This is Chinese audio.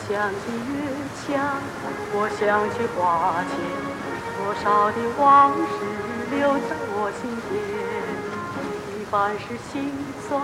想起月下，我想起花前，多少的往事留在我心田。一半是心酸。